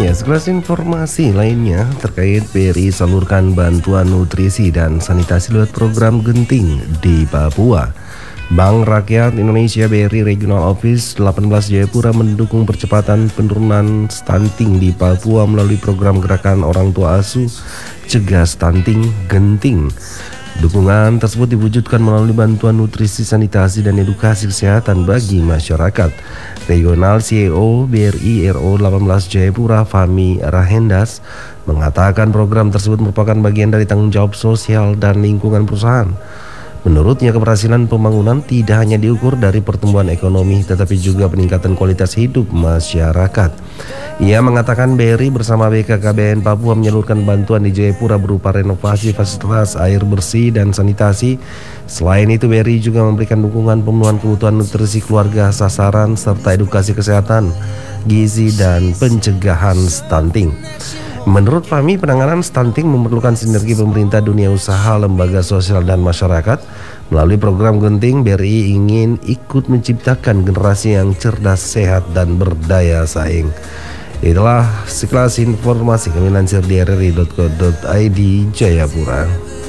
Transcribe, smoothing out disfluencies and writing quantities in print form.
Ya, sekelas informasi lainnya terkait BRI salurkan bantuan nutrisi dan sanitasi lewat program Genting di Papua. Bank Rakyat Indonesia BRI Regional Office 18 Jayapura mendukung percepatan penurunan stunting di Papua melalui program Gerakan Orang Tua Asuh Cegah Stunting Genting. Dukungan tersebut diwujudkan melalui bantuan nutrisi, sanitasi, dan edukasi kesehatan bagi masyarakat. Regional CEO BRI RO 18 Jayapura Fahmi Rahendas mengatakan program tersebut merupakan bagian dari tanggung jawab sosial dan lingkungan perusahaan. Menurutnya, keberhasilan pembangunan tidak hanya diukur dari pertumbuhan ekonomi tetapi juga peningkatan kualitas hidup masyarakat. Ia mengatakan BRI bersama BKKBN Papua menyalurkan bantuan di Jayapura berupa renovasi fasilitas air bersih dan sanitasi. Selain itu, BRI juga memberikan dukungan pemenuhan kebutuhan nutrisi keluarga sasaran serta edukasi kesehatan, gizi, dan pencegahan stunting. Menurut Fahmi, penanganan stunting memerlukan sinergi pemerintah, dunia usaha, lembaga sosial, dan masyarakat. Melalui program Genting, BRI ingin ikut menciptakan generasi yang cerdas, sehat, dan berdaya saing. Itulah sekelas informasi kami lansir di rri.co.id Jayapura.